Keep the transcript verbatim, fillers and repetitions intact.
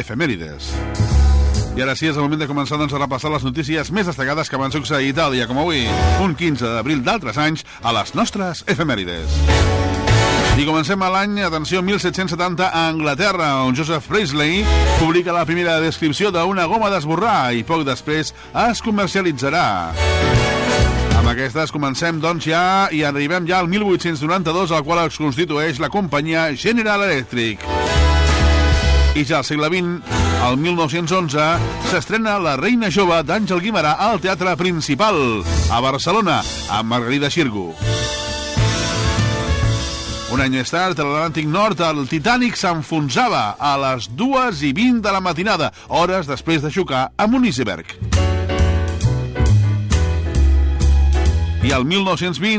efemèrides. I ara sí, és el moment de començar doncs, a repassar les notícies més destacades que van succeir a Itàlia, com avui, un quinze d'abril d'altres anys, a les nostres efemèrides. I comencem a l'any, atenció, mil set-cents setanta a Anglaterra, on Joseph Priestley publica la primera descripció d'una goma d'esborrar i poc després es comercialitzarà. Amb aquestes comencem, doncs, ja i arribem ja al mil vuit-cents noranta-dos, al qual es constitueix la companyia General Electric. I ja al segle vint, al mil nou-cents onze, s'estrena La reina jove d'Àngel Guimerà al Teatre Principal, a Barcelona, amb Margarida Xirgu. Un any més tard, a l'Atlàntic Nord, el Titanic s'enfonsava a les dues i vint de la matinada, hores després de xocar amb un iceberg. I al mil nou-cents vint,